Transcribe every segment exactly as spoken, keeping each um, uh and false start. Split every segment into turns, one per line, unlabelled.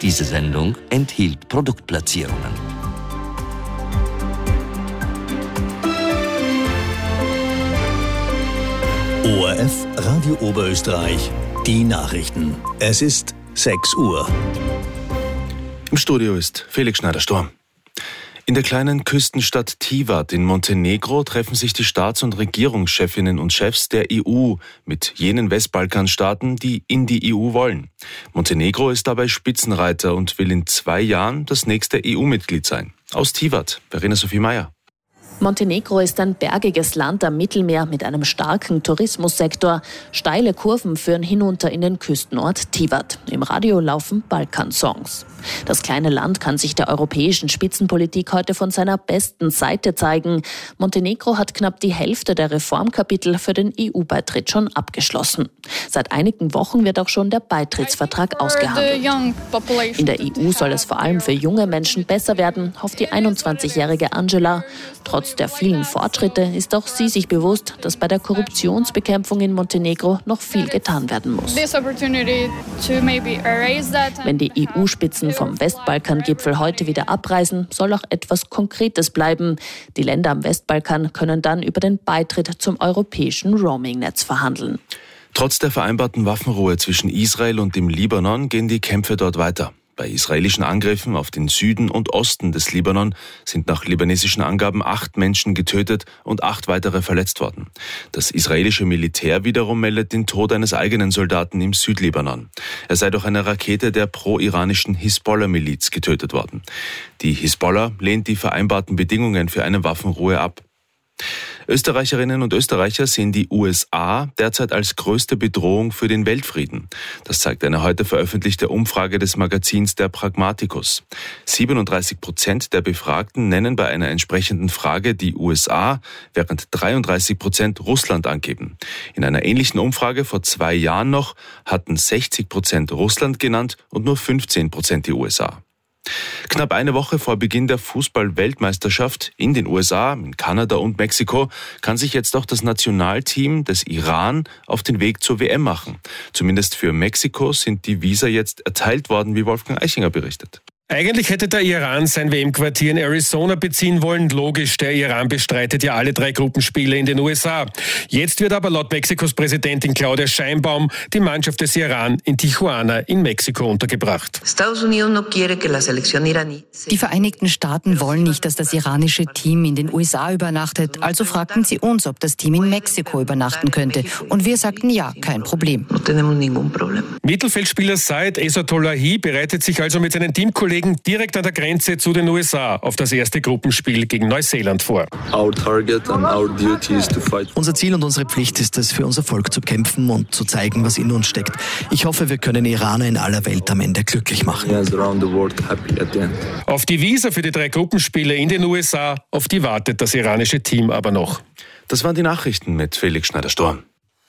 Diese Sendung enthielt Produktplatzierungen.
O R F Radio Oberösterreich, die Nachrichten. Es ist sechs Uhr.
Im Studio ist Felix Schneider-Sturm. In der kleinen Küstenstadt Tivat in Montenegro treffen sich die Staats- und Regierungschefinnen und Chefs der E U mit jenen Westbalkanstaaten, die in die E U wollen. Montenegro ist dabei Spitzenreiter und will in zwei Jahren das nächste E U-Mitglied sein. Aus Tivat, Verena Sophie Meyer.
Montenegro ist ein bergiges Land am Mittelmeer mit einem starken Tourismussektor. Steile Kurven führen hinunter in den Küstenort Tivat. Im Radio laufen Balkan-Songs. Das kleine Land kann sich der europäischen Spitzenpolitik heute von seiner besten Seite zeigen. Montenegro hat knapp die Hälfte der Reformkapitel für den E U-Beitritt schon abgeschlossen. Seit einigen Wochen wird auch schon der Beitrittsvertrag ausgehandelt. In der E U soll es vor allem für junge Menschen besser werden, hofft die einundzwanzigjährige Angela. Trotz der vielen Fortschritte ist auch sie sich bewusst, dass bei der Korruptionsbekämpfung in Montenegro noch viel getan werden muss. Wenn die E U-Spitzen vom Westbalkan-Gipfel heute wieder abreisen, soll auch etwas Konkretes bleiben. Die Länder am Westbalkan können dann über den Beitritt zum europäischen Roaming-Netz verhandeln.
Trotz der vereinbarten Waffenruhe zwischen Israel und dem Libanon gehen die Kämpfe dort weiter. Bei israelischen Angriffen auf den Süden und Osten des Libanon sind nach libanesischen Angaben acht Menschen getötet und acht weitere verletzt worden. Das israelische Militär wiederum meldet den Tod eines eigenen Soldaten im Südlibanon. Er sei durch eine Rakete der pro-iranischen Hisbollah-Miliz getötet worden. Die Hisbollah lehnt die vereinbarten Bedingungen für eine Waffenruhe ab. Österreicherinnen und Österreicher sehen die U S A derzeit als größte Bedrohung für den Weltfrieden. Das zeigt eine heute veröffentlichte Umfrage des Magazins Der Pragmaticus. siebenunddreißig Prozent der Befragten nennen bei einer entsprechenden Frage die U S A, während dreiunddreißig Prozent Russland angeben. In einer ähnlichen Umfrage vor zwei Jahren noch hatten sechzig Prozent Russland genannt und nur fünfzehn Prozent die U S A. Knapp eine Woche vor Beginn der Fußball-Weltmeisterschaft in den U S A, in Kanada und Mexiko kann sich jetzt auch das Nationalteam des Iran auf den Weg zur W M machen. Zumindest für Mexiko sind die Visa jetzt erteilt worden, wie Wolfgang Eichinger berichtet.
Eigentlich hätte der Iran sein W M-Quartier in Arizona beziehen wollen. Logisch, der Iran bestreitet ja alle drei Gruppenspiele in den U S A. Jetzt wird aber laut Mexikos Präsidentin Claudia Sheinbaum die Mannschaft des Iran in Tijuana in Mexiko untergebracht.
Die Vereinigten Staaten wollen nicht, dass das iranische Team in den U S A übernachtet. Also fragten sie uns, ob das Team in Mexiko übernachten könnte. Und wir sagten ja, kein Problem.
Mittelfeldspieler Said Ezatolahi bereitet sich also mit seinen Teamkollegen direkt an der Grenze zu den U S A auf das erste Gruppenspiel gegen Neuseeland vor.
Unser Ziel und unsere Pflicht ist es, für unser Volk zu kämpfen und zu zeigen, was in uns steckt. Ich hoffe, wir können Iraner in aller Welt am Ende glücklich machen.
Auf die Visa für die drei Gruppenspiele in den U S A, auf die wartet das iranische Team aber noch.
Das waren die Nachrichten mit Felix Schneider-Sturm.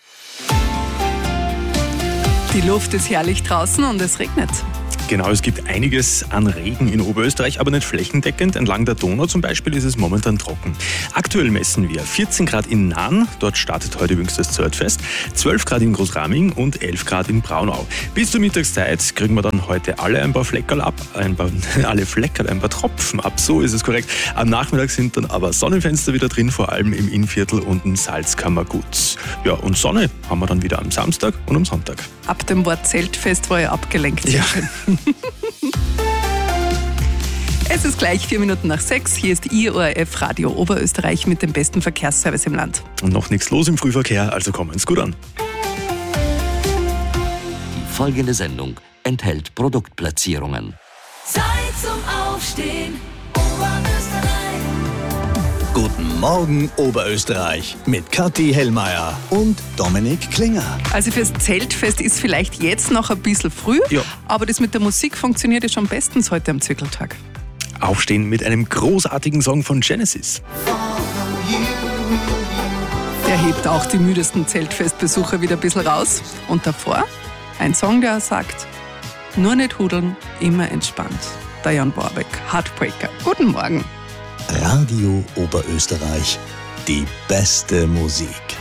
Die Luft ist herrlich draußen und es regnet.
Genau, es gibt einiges an Regen in Oberösterreich, aber nicht flächendeckend. Entlang der Donau zum Beispiel ist es momentan trocken. Aktuell messen wir vierzehn Grad in Nahen, dort startet heute übrigens das Zeltfest, zwölf Grad in Großraming und elf Grad in Braunau. Bis zur Mittagszeit kriegen wir dann heute alle ein paar Fleckerl ab, ein paar, alle Fleckerl, ein paar Tropfen ab, so ist es korrekt. Am Nachmittag sind dann aber Sonnenfenster wieder drin, vor allem im Innviertel und im Salzkammergut. Ja, und Sonne haben wir dann wieder am Samstag und am Sonntag.
Ab dem Wort Zeltfest war ja abgelenkt.
Ja.
Es ist gleich vier Minuten nach sechs. Hier ist Ihr O R F Radio Oberösterreich mit dem besten Verkehrsservice im Land.
Und noch nichts los im Frühverkehr, also kommen Sie gut an.
Die folgende Sendung enthält Produktplatzierungen.
Zeit zum Aufstehen, Oberösterreich.
Guten Morgen Oberösterreich mit Kathi Hellmeier und Dominik Klinger.
Also fürs Zeltfest ist vielleicht jetzt noch ein bisschen früh,
ja.
Aber das mit der Musik funktioniert ja schon bestens heute am Zirkeltag.
Aufstehen mit einem großartigen Song von Genesis.
Der hebt auch die müdesten Zeltfestbesucher wieder ein bisschen raus. Und davor ein Song, der sagt, nur nicht hudeln, immer entspannt. Diane Warwick, Heartbreaker. Guten Morgen.
Radio Oberösterreich, die beste Musik.